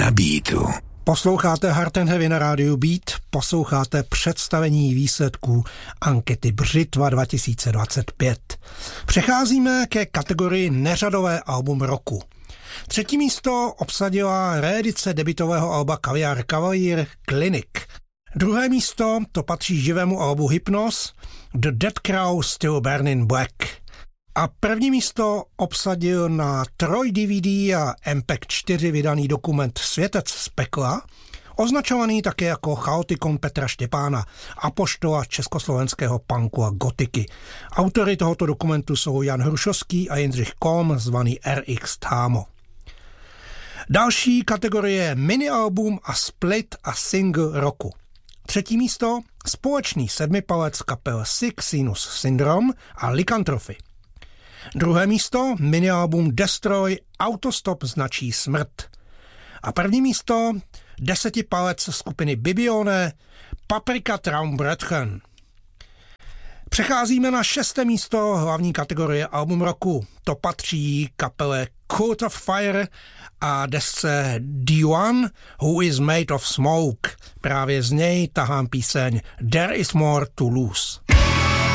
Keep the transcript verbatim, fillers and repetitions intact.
na Beatu. Posloucháte Hard and Heavy na rádiu Beat, posloucháte představení výsledků ankety Břitva dva tisíce dvacet pět. Přecházíme ke kategorii neřadové album roku. Třetí místo obsadila reedice debutového alba Caviar Cavalier Clinic. Druhé místo to patří živému albu Hypnos, The Dead Crow Still Burning Black. A první místo obsadil na Troj D V D a M P E G čtyři vydaný dokument Světec z pekla, označovaný také jako Chaotikon Petra Štěpána, apoštola československého punku a gotiky. Autory tohoto dokumentu jsou Jan Hrušovský a Jindřich Kolm, zvaný R X Támo. Další kategorie minialbum a split a single roku. Třetí místo společný sedmipalec kapel Sick Sinus Syndrome a Lycanthropy. Druhé místo minialbum Destroy Autostop značí smrt. A první místo desetipalec skupiny Bibione Paprika Traumbrechen. Přecházíme na šesté místo hlavní kategorie album roku. To patří kapele Cult of Fire a desce The One Who is Made of Smoke. Právě z něj tahám píseň There is More to Lose.